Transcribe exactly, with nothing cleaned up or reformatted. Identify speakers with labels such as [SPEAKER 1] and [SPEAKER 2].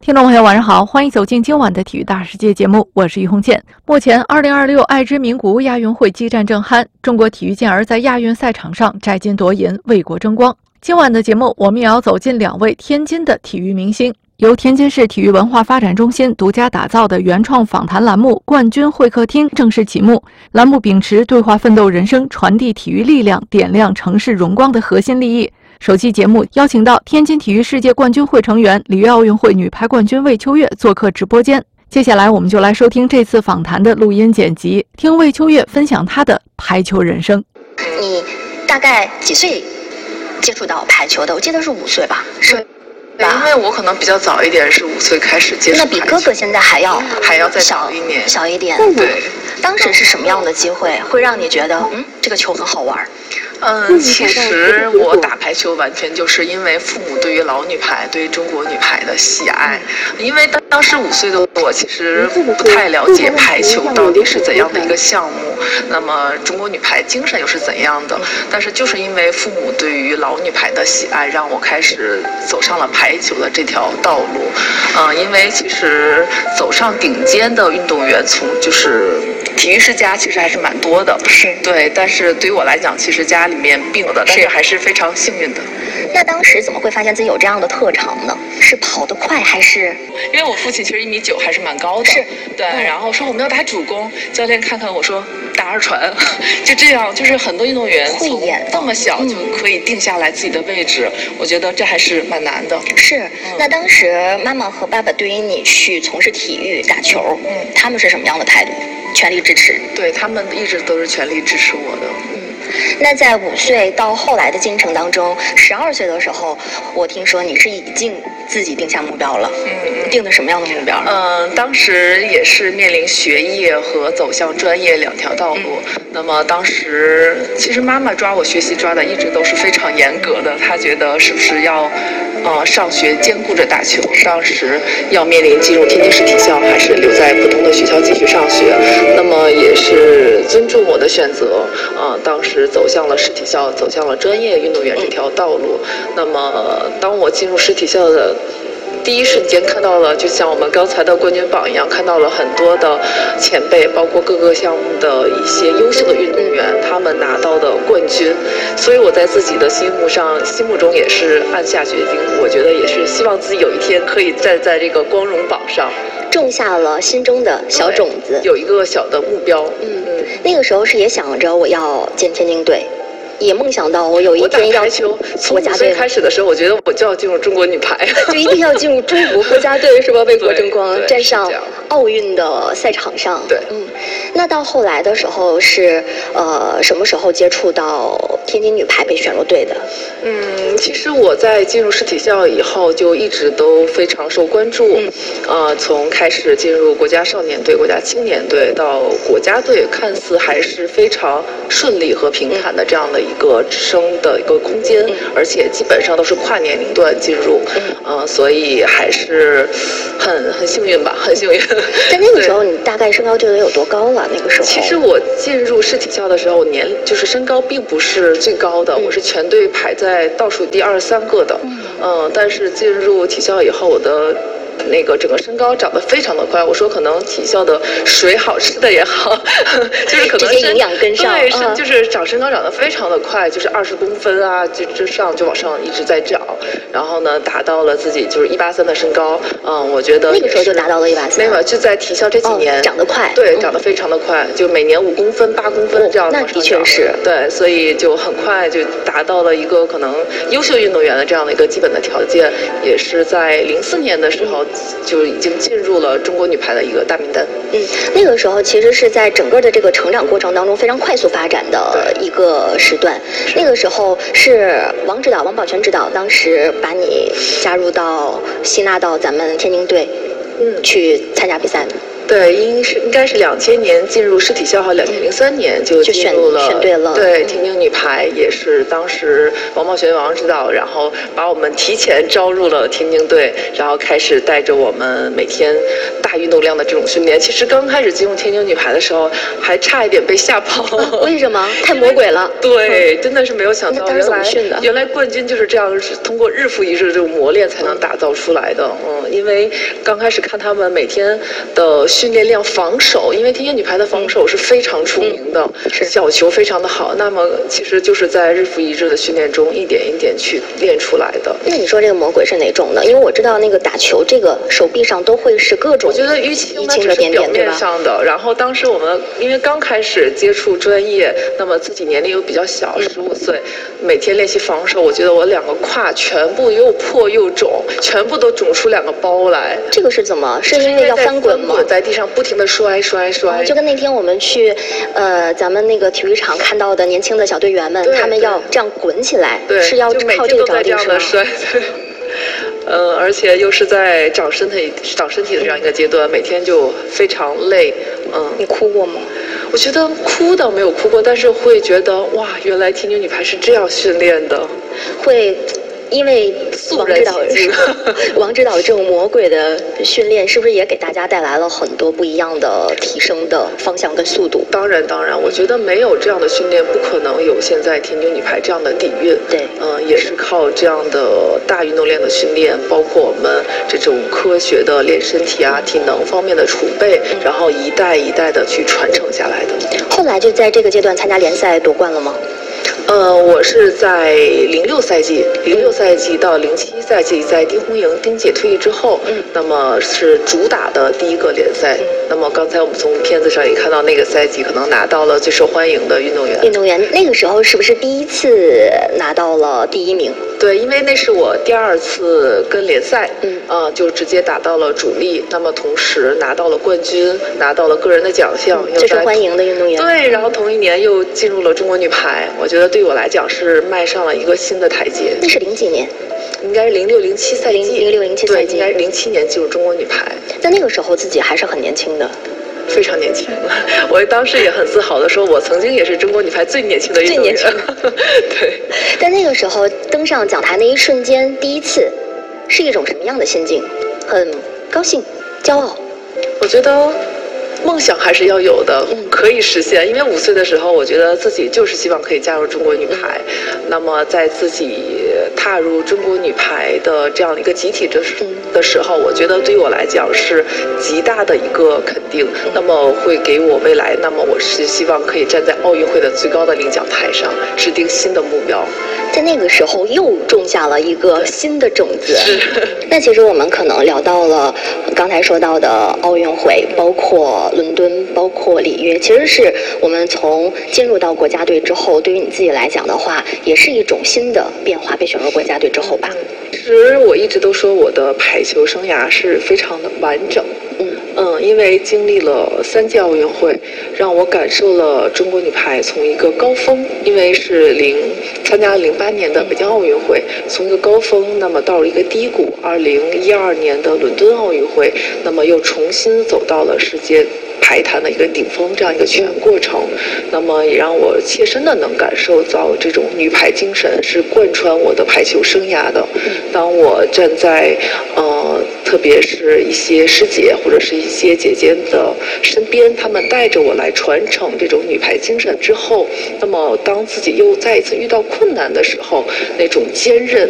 [SPEAKER 1] 听众朋友晚上好，欢迎走进今晚的体育大世界节目，我是于红倩。目前二零二六爱知名古屋亚运会激战正酣，中国体育健儿在亚运赛场上摘金夺银，为国争光。今晚的节目我们也要走进两位天津的体育明星。由天津市体育文化发展中心独家打造的原创访谈栏目冠军会客厅正式启幕。栏目秉持对话奋斗人生，传递体育力量，点亮城市荣光的核心利益。首期节目邀请到天津体育世界冠军会成员、里约奥运会女排冠军魏秋月做客直播间。接下来我们就来收听这次访谈的录音剪辑，听魏秋月分享她的排球人生。
[SPEAKER 2] 你大概几岁接触到排球的？我记得是五岁吧？是。
[SPEAKER 3] 对，因为我可能比较早一点，是五岁开始接触排球。
[SPEAKER 2] 那比哥哥现在还要
[SPEAKER 3] 还要再小一年，
[SPEAKER 2] 小一点。
[SPEAKER 3] 对。
[SPEAKER 2] 当时是什么样的机会，会让你觉得嗯这个球很好玩？
[SPEAKER 3] 嗯，其实我打排球完全就是因为父母对于老女排、对于中国女排的喜爱。因为当当时五岁的我其实不太了解排球到底是怎样的一个项目，那么中国女排精神又是怎样的。但是就是因为父母对于老女排的喜爱，让我开始走上了排球的这条道路。嗯，因为其实走上顶尖的运动员，从就是体育世家其实还是蛮多的。
[SPEAKER 2] 是。对，
[SPEAKER 3] 但是对于我来讲，其实家里面并有的，但是还是非常幸运的。
[SPEAKER 2] 那当时怎么会发现自己有这样的特长呢？是跑得快还是？
[SPEAKER 3] 因为我父亲其实一米九，还是蛮高的。
[SPEAKER 2] 是。
[SPEAKER 3] 对，嗯、然后说我们要打主攻，教练看看我说打二传，就这样，就是很多运动员从这么小就可以定下来自己的位置，嗯、我觉得这还是蛮难的。
[SPEAKER 2] 是。嗯、那当时妈妈和爸爸对于你去从事体育打球，嗯，他们是什么样的态度？全力支持？
[SPEAKER 3] 对，他们一直都是全力支持我的。
[SPEAKER 2] 那在五岁到后来的进程当中，十二岁的时候，我听说你是已经自己定下目标了。嗯，定的什么样的目标？
[SPEAKER 3] 嗯，当时也是面临学业和走向专业两条道路。嗯、那么当时其实妈妈抓我学习抓的一直都是非常严格的，她觉得是不是要呃上学兼顾着打球？当时要面临进入天津市体校，还是留在普通的学校继续上学？那么也是尊重我的选择。呃，当时走向了市体校，走向了专业运动员这条道路。那么当我进入市体校的第一瞬间，看到了就像我们刚才的冠军榜一样，看到了很多的前辈，包括各个项目的一些优秀的运动员，他们拿到的冠军。所以我在自己的心目上心目中也是暗下决心，我觉得也是希望自己有一天可以站在这个光荣榜上，
[SPEAKER 2] 种下了心中的小种子，
[SPEAKER 3] 有一个小的目标。
[SPEAKER 2] 嗯嗯，那个时候是也想着我要进天津队，也梦想到我有一天要
[SPEAKER 3] 球国家队。开始的时候，我觉得我就要进入中国女排，
[SPEAKER 2] 就一定要进入中国国家队，是吧？为国争光，站上奥运的赛场上。
[SPEAKER 3] 对，
[SPEAKER 2] 嗯。那到后来的时候是呃什么时候接触到天津女排被选入队的？
[SPEAKER 3] 嗯，其实我在进入市体校以后就一直都非常受关注。嗯。呃，从开始进入国家少年队、国家青年队到国家队，看似还是非常顺利和平坦的这样的一个直升的一个空间，嗯、而且基本上都是跨年龄段进入。嗯。呃，所以还是很很幸运吧，很幸运。
[SPEAKER 2] 在那个时候，你大概身高就得有多高了？那个时候，
[SPEAKER 3] 其实我进入市体校的时候，年就是身高并不是最高的，嗯、我是全队排在倒数第二十三个的。嗯、呃，但是进入体校以后，我的那个整个身高长得非常的快。我说可能体校的水好吃的也好，就是可能是
[SPEAKER 2] 营养跟上，
[SPEAKER 3] 对，是就是长身高长得非常的快，就是二十公分啊，就之上就往上一直在长，然后呢达到了自己就是一八三的身高。嗯，我觉得
[SPEAKER 2] 那个时候就达到了一八三。
[SPEAKER 3] 没有，就在体校这几年、
[SPEAKER 2] 哦、长得快，
[SPEAKER 3] 对，长得非常的快，就每年五公分、八公分这样、哦。
[SPEAKER 2] 那的确是
[SPEAKER 3] 对，所以就很快就达到了一个可能优秀运动员的这样的一个基本的条件，也是在零四年的时候。就已经进入了中国女排的一个大名单。
[SPEAKER 2] 嗯，那个时候其实是在整个的这个成长过程当中非常快速发展的一个时段。那个时候是王指导、王宝全指导当时把你加入到吸纳到咱们天津队，嗯，去参加比赛。
[SPEAKER 3] 对，应是应该是两千年进入市体校号，两千零三年就进入了，
[SPEAKER 2] 选对了。
[SPEAKER 3] 对，天津女排也是当时王宝全王指导，然后把我们提前招入了天津队，然后开始带着我们每天大运动量的这种训练。其实刚开始进入天津女排的时候，还差一点被吓跑。
[SPEAKER 2] 啊、为什么？太魔鬼了。
[SPEAKER 3] 对，真的是没有想到，
[SPEAKER 2] 原来
[SPEAKER 3] 原来冠军就是这样，是通过日复一日的这种磨练才能打造出来的。嗯，因为刚开始看他们每天的训练量，防守，因为天津女排的防守是非常出名的，
[SPEAKER 2] 嗯、
[SPEAKER 3] 小球非常的好。那么其实就是在日复一日的训练中，一点一点去练出来的。
[SPEAKER 2] 那你说这个魔鬼是哪种的？因为我知道那个打球，这个手臂上都会是各种，
[SPEAKER 3] 我觉得淤青呢只是表面上的。然后当时我们因为刚开始接触专业，那么自己年龄又比较小，十五岁，每天练习防守，我觉得我两个胯全部又破又肿，全部都肿出两个包来。
[SPEAKER 2] 这个是怎么？是因为要翻滚吗？
[SPEAKER 3] 在地上不停的摔摔摔、哦，
[SPEAKER 2] 就跟那天我们去，呃，咱们那个体育场看到的年轻的小队员们，他们要这样滚起来，是要靠这个着地是吗？
[SPEAKER 3] 嗯，而且又是在长身体、长身体的这样一个阶段，每天就非常累。嗯，
[SPEAKER 2] 你哭过吗？
[SPEAKER 3] 我觉得哭倒没有哭过，但是会觉得哇，原来天津女排是这样训练的，
[SPEAKER 2] 会。因为王指导王指导这种魔鬼的训练，是不是也给大家带来了很多不一样的提升的方向跟速度？
[SPEAKER 3] 当然，当然，我觉得没有这样的训练，不可能有现在天津女排这样的底蕴。
[SPEAKER 2] 对，
[SPEAKER 3] 嗯、呃，也是靠这样的大运动量的训练，包括我们这种科学的练身体啊、体能方面的储备，嗯、然后一代一代的去传承下来的。
[SPEAKER 2] 后来就在这个阶段参加联赛夺冠了吗？
[SPEAKER 3] 呃，我是在零六赛季，零六赛季到零七赛季，在丁红莹丁姐退役之后，嗯，那么是主打的第一个联赛。嗯、那么刚才我们从片子上也看到，那个赛季可能拿到了最受欢迎的运动员。
[SPEAKER 2] 运动员那个时候是不是第一次拿到了第一名？
[SPEAKER 3] 对，因为那是我第二次跟联赛，嗯，呃，就直接打到了主力，那么同时拿到了冠军，拿到了个人的奖项，
[SPEAKER 2] 嗯、最受欢迎的运动员。
[SPEAKER 3] 对，然后同一年又进入了中国女排，我觉得对我来讲是迈上了一个新的台阶。
[SPEAKER 2] 那是零几年？
[SPEAKER 3] 应该是零六零七赛季。
[SPEAKER 2] 零六零七赛季，
[SPEAKER 3] 对，应该是零七年进入中国女排。
[SPEAKER 2] 在那个时候自己还是很年轻的。
[SPEAKER 3] 非常年轻，我当时也很自豪的说，我曾经也是中国女排最年轻的运动员。
[SPEAKER 2] 最年轻，
[SPEAKER 3] 对。
[SPEAKER 2] 在那个时候登上讲台那一瞬间，第一次，是一种什么样的心境？很高兴、骄傲。
[SPEAKER 3] 我觉得梦想还是要有的，可以实现。因为五岁的时候，我觉得自己就是希望可以加入中国女排。那么在自己踏入中国女排的这样的一个集体的的时候，我觉得对于我来讲是极大的一个肯定。那么会给我未来，那么我是希望可以站在奥运会的最高的领奖台上，制定新的目标。
[SPEAKER 2] 在那个时候又种下了一个新的种子。那其实我们可能聊到了刚才说到的奥运会，包括伦敦，包括里约，其实是我们从进入到国家队之后，对于你自己来讲的话，也是一种新的变化。被选入国家队之后吧，
[SPEAKER 3] 其实我一直都说我的排球生涯是非常的完整。嗯嗯，因为经历了三届奥运会，让我感受了中国女排从一个高峰，因为是零参加了零八年的北京奥运会，从一个高峰，那么到了一个低谷，二零一二年的伦敦奥运会，那么又重新走到了世界排坛的一个顶峰，这样一个全过程，那么也让我切身的能感受到这种女排精神是贯穿我的排球生涯的。当我站在呃，特别是一些师姐或者是一些姐姐的身边，她们带着我来传承这种女排精神之后，那么当自己又再一次遇到困难的时候，那种坚韧